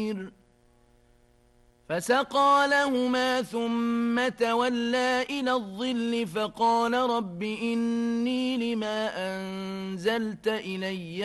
فسقى لهما ثم تولى إلى الظل فقال رب إني لما أنزلت إلي